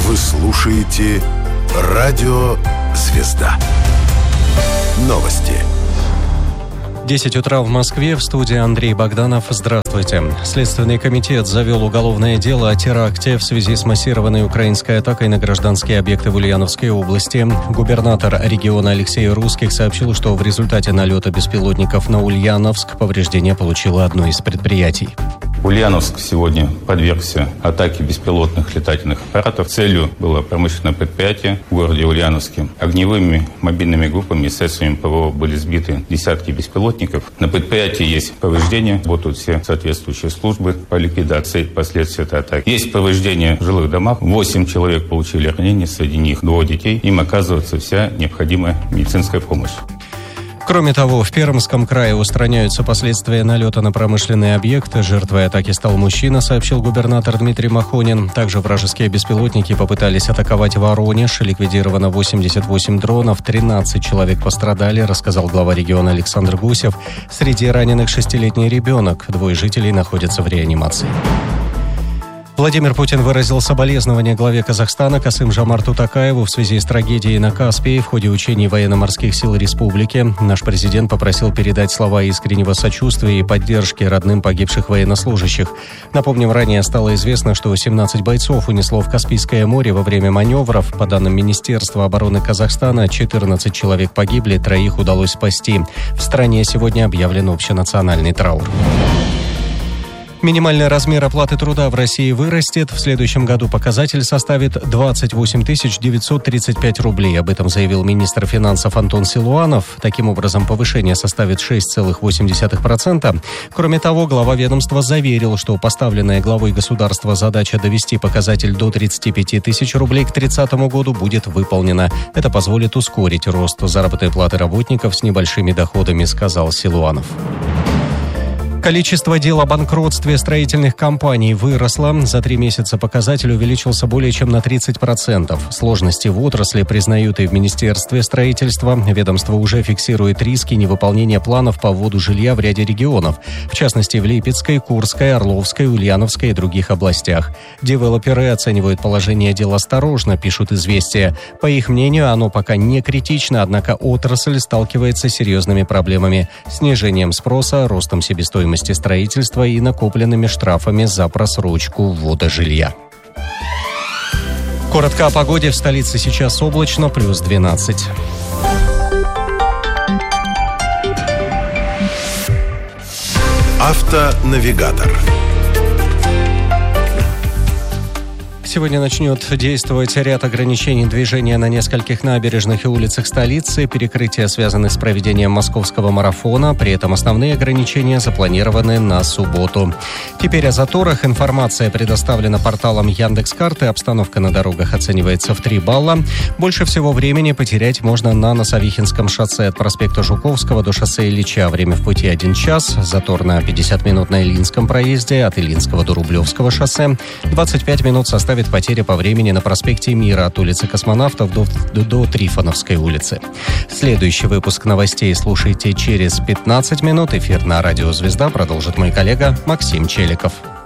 Вы слушаете «Радио Звезда». Новости. 10 утра в Москве, в студии Андрей Богданов. Здравствуйте. Следственный комитет завел уголовное дело о теракте в связи с массированной украинской атакой на гражданские объекты в Ульяновской области. Губернатор региона Алексей Русских сообщил, что в результате налета беспилотников на Ульяновск повреждения получило одно из предприятий. Ульяновск сегодня подвергся атаке беспилотных летательных аппаратов. Целью было промышленное предприятие в городе Ульяновске. Огневыми мобильными группами и средствами ПВО были сбиты десятки беспилотников. На предприятии есть повреждения. Работают все соответствующие службы по ликвидации последствий этой атаки. Есть повреждения в жилых домах. 8 человек получили ранения, среди них 2 детей. Им оказывается вся необходимая медицинская помощь. Кроме того, в Пермском крае устраняются последствия налета на промышленные объекты. Жертвой атаки стал мужчина, сообщил губернатор Дмитрий Махонин. Также вражеские беспилотники попытались атаковать Воронеж. Ликвидировано 88 дронов, 13 человек пострадали, рассказал глава региона Александр Гусев. Среди раненых 6-летний ребенок. 2 жителей находятся в реанимации. Владимир Путин выразил соболезнования главе Казахстана Касым-Жомарту Токаеву в связи с трагедией на Каспии в ходе учений военно-морских сил республики. Наш президент попросил передать слова искреннего сочувствия и поддержки родным погибших военнослужащих. Напомним, ранее стало известно, что 17 бойцов унесло в Каспийское море во время маневров. По данным Министерства обороны Казахстана, 14 человек погибли, 3 удалось спасти. В стране сегодня объявлен общенациональный траур. Минимальный размер оплаты труда в России вырастет. В следующем году показатель составит 28 935 рублей. Об этом заявил министр финансов Антон Силуанов. Таким образом, повышение составит 6,8%. Кроме того, глава ведомства заверил, что поставленная главой государства задача довести показатель до 35 тысяч рублей к 2030 году будет выполнена. Это позволит ускорить рост заработной платы работников с небольшими доходами, сказал Силуанов. Количество дел о банкротстве строительных компаний выросло. За 3 месяца показатель увеличился более чем на 30%. Сложности в отрасли признают и в Министерстве строительства. Ведомство уже фиксирует риски невыполнения планов по вводу жилья в ряде регионов. В частности, в Липецкой, Курской, Орловской, Ульяновской и других областях. Девелоперы оценивают положение дел осторожно, пишут «Известия». По их мнению, оно пока не критично, однако отрасль сталкивается с серьезными проблемами. Снижением спроса, ростом себестоимости строительства и накопленными штрафами за просрочку ввода жилья. Коротко о погоде. В столице сейчас облачно, плюс 12. Автонавигатор. Сегодня начнет действовать ряд ограничений движения на нескольких набережных и улицах столицы. Перекрытия связаны с проведением московского марафона. При этом основные ограничения запланированы на субботу. Теперь о заторах. Информация предоставлена порталом Яндекс.Карты. Обстановка на дорогах оценивается в 3 балла. Больше всего времени потерять можно на Носовихинском шоссе от проспекта Жуковского до шоссе Ильича. Время в пути 1 час. Затор на 50 минут на Илинском проезде от Илинского до Рублевского шоссе. 25 минут составит потеря по времени на проспекте Мира от улицы Космонавтов до Трифоновской улицы. Следующий выпуск новостей слушайте через 15 минут. Эфир на радио «Звезда» продолжит мой коллега Максим Челиков.